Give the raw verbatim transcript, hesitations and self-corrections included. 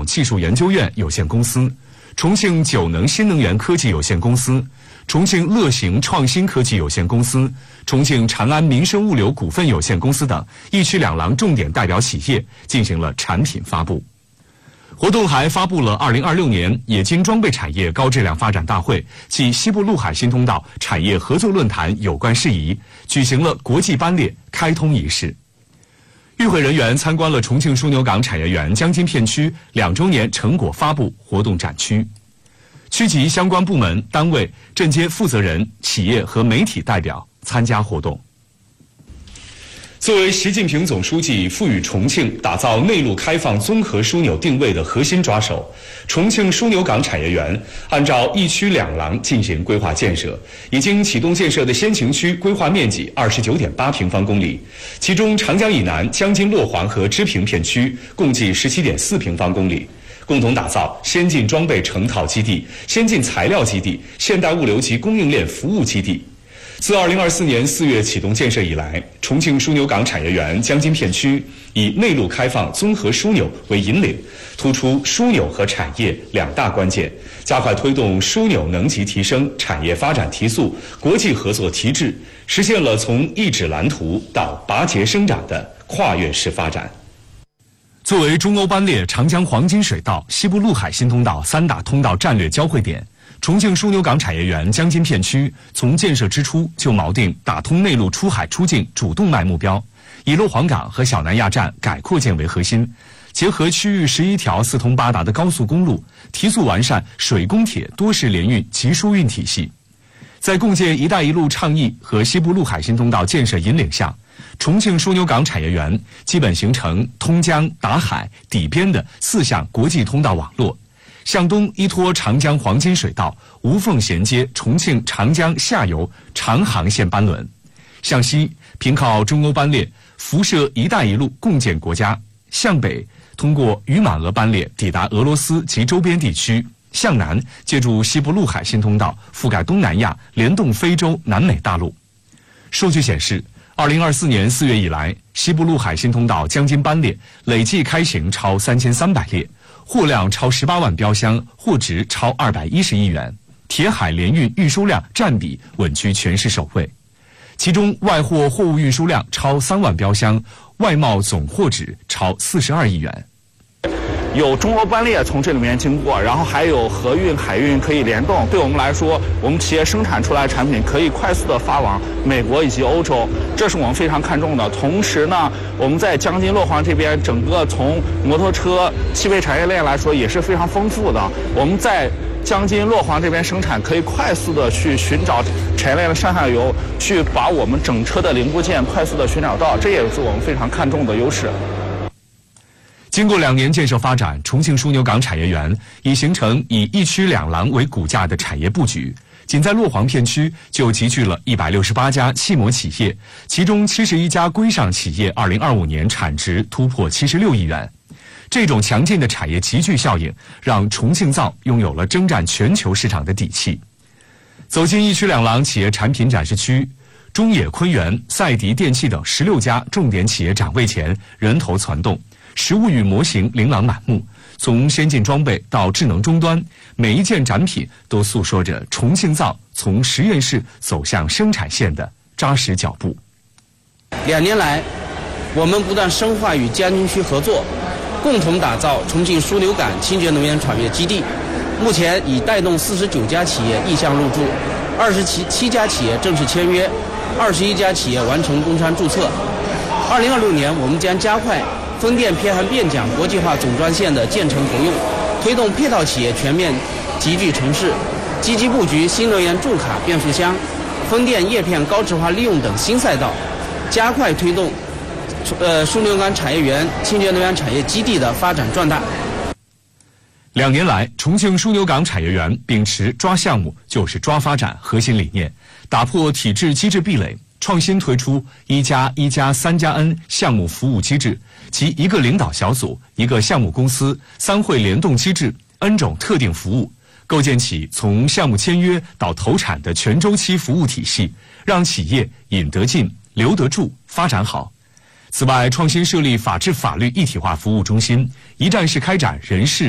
统技术研究院有限公司、重庆九能新能源科技有限公司、重庆乐行创新科技有限公司、重庆长安民生物流股份有限公司等一区两廊重点代表企业进行了产品发布。活动还发布了二零二六年冶金装备产业高质量发展大会暨西部陆海新通道产业合作论坛有关事宜，举行了国际班列开通仪式。与会人员参观了重庆枢纽港产业园江津片区两周年成果发布活动展区，区级相关部门单位镇街负责人、企业和媒体代表参加活动。作为习近平总书记赋予重庆打造内陆开放综合枢纽定位的核心抓手，重庆枢纽港产业园按照一区两廊进行规划建设，已经启动建设的先行区规划面积 二十九点八平方公里，其中长江以南江津洛黄和支平片区共计 十七点四平方公里，共同打造先进装备成套基地、先进材料基地、现代物流及供应链服务基地。自二零二四年四月启动建设以来，重庆枢纽港产业园江津片区以内陆开放综合枢纽为引领，突出枢纽和产业两大关键，加快推动枢纽能级提升、产业发展提速、国际合作提质，实现了从一纸蓝图到拔节生长的跨越式发展。作为中欧班列长江黄金水道、西部陆海新通道三大通道战略交汇点，重庆枢纽港产业园江津片区从建设之初就锚定打通内陆出海出境主动脉目标，以洛黄港和小南亚站改扩建为核心，结合区域十一条四通八达的高速公路，提速完善水供铁多式联运集疏运体系。在共建“一带一路”倡议和西部陆海新通道建设引领下，重庆枢纽港产业园基本形成通江、达海、抵边的四项国际通道网络。向东依托长江黄金水道，无缝衔接重庆长江下游长航线班轮；向西凭靠中欧班列辐射“一带一路”共建国家；向北通过与满俄班列抵达俄罗斯及周边地区；向南借助西部陆海新通道覆盖东南亚，联动非洲、南美大陆。数据显示，二零二四年四月以来，西部陆海新通道江津班列累计开行超三千三百列，货量超十八万标箱，货值超二百一十亿元，铁海联运运输量占比稳居全市首位。其中，外货货物运输量超三万标箱，外贸总货值超四十二亿元。 有中欧班列从这里面经过，然后还有河运、海运可以联动。对我们来说，我们企业生产出来的产品可以快速的发往美国以及欧洲，这是我们非常看重的。同时呢，我们在江津洛黄这边，整个从摩托车、汽配产业链来说也是非常丰富的。我们在江津洛黄这边生产，可以快速的去寻找产业链的上下游，去把我们整车的零部件快速的寻找到，这也是我们非常看重的优势。 经过两年建设发展，重庆枢纽港产业园已形成以一区两廊为骨架的产业布局。仅在洛黄片区就集聚了一百六十八家汽模企业，其中七十一家规上企业二零二五年产值突破七十六亿元。这种强劲的产业集聚效应，让重庆造拥有了征战全球市场的底气。走进一区两廊企业产品展示区，中冶昆源、赛迪电器等十六家重点企业展位前人头攒动，实物与模型琳琅满目，从先进装备到智能终端，每一件展品都诉说着重庆造从实验室走向生产线的扎实脚步。 两年来，我们不断深化与江津区合作，共同打造重庆枢纽港清洁能源产业基地。目前已带动四十九家企业意向入驻，二十七家企业正式签约，二十一家企业完成工商注册。二零二六年，我们将加快风电偏航变桨国际化总专线的建成投用，推动配套企业全面集聚城市，积极布局新能源重卡变速箱、风电叶片高值化利用等新赛道，加快推动呃枢纽港产业园清洁能源产业基地的发展壮大。 两年来，重庆枢纽港产业园秉持抓项目就是抓发展核心理念，打破体制机制壁垒，创新推出一加一加三加 N 项目服务机制，即一个领导小组、一个项目公司、三会联动机制、N 种特定服务，构建起从项目签约到投产的全周期服务体系，让企业引得进、留得住、发展好。此外，创新设立法治法律一体化服务中心，一站式开展人事